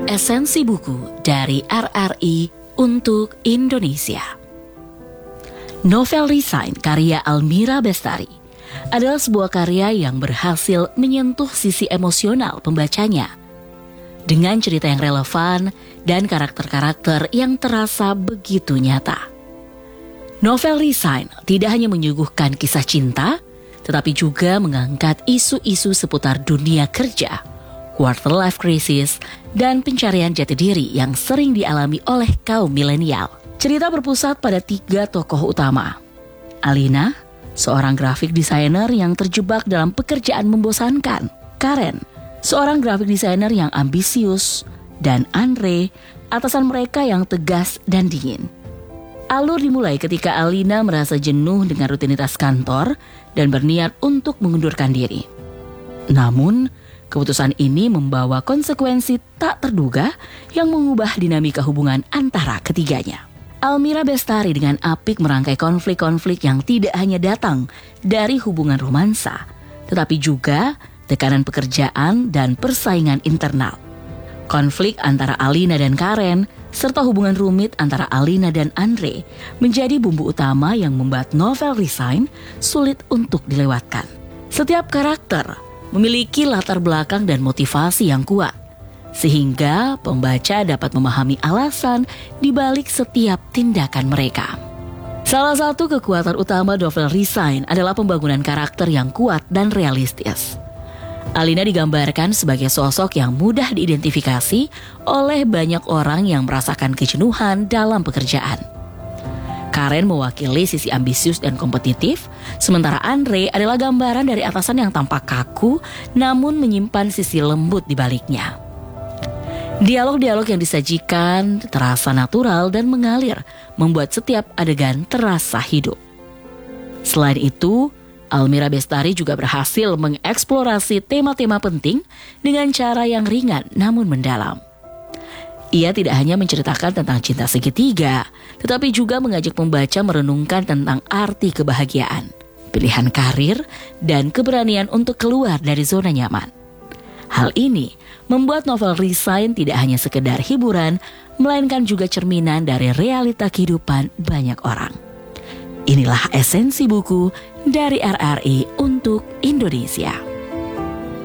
Esensi buku dari RRI untuk Indonesia. Novel Resign karya Almira Bestari adalah sebuah karya yang berhasil menyentuh sisi emosional pembacanya dengan cerita yang relevan dan karakter-karakter yang terasa begitu nyata. Novel Resign tidak hanya menyuguhkan kisah cinta, tetapi juga mengangkat isu-isu seputar dunia kerja, quarter life crisis, dan pencarian jati diri yang sering dialami oleh kaum milenial. Cerita berpusat pada 3 tokoh utama. Alina, seorang grafik desainer yang terjebak dalam pekerjaan membosankan. Karen, seorang grafik desainer yang ambisius. Dan Andre, atasan mereka yang tegas dan dingin. Alur dimulai ketika Alina merasa jenuh dengan rutinitas kantor dan berniat untuk mengundurkan diri. Namun, keputusan ini membawa konsekuensi tak terduga yang mengubah dinamika hubungan antara ketiganya. Almira Bestari dengan apik merangkai konflik-konflik yang tidak hanya datang dari hubungan romansa, tetapi juga tekanan pekerjaan dan persaingan internal. Konflik antara Alina dan Karen, serta hubungan rumit antara Alina dan Andre menjadi bumbu utama yang membuat novel Resign sulit untuk dilewatkan. Setiap karakter memiliki latar belakang dan motivasi yang kuat, sehingga pembaca dapat memahami alasan di balik setiap tindakan mereka. Salah satu kekuatan utama novel Resign adalah pembangunan karakter yang kuat dan realistis. Alina digambarkan sebagai sosok yang mudah diidentifikasi oleh banyak orang yang merasakan kejenuhan dalam pekerjaan. Karen mewakili sisi ambisius dan kompetitif, sementara Andre adalah gambaran dari atasan yang tampak kaku namun menyimpan sisi lembut di baliknya. Dialog-dialog yang disajikan terasa natural dan mengalir, membuat setiap adegan terasa hidup. Selain itu, Almira Bestari juga berhasil mengeksplorasi tema-tema penting dengan cara yang ringan namun mendalam. Ia tidak hanya menceritakan tentang cinta segitiga, tetapi juga mengajak pembaca merenungkan tentang arti kebahagiaan, pilihan karir, dan keberanian untuk keluar dari zona nyaman. Hal ini membuat novel Resign tidak hanya sekedar hiburan, melainkan juga cerminan dari realita kehidupan banyak orang. Inilah esensi buku dari RRI untuk Indonesia.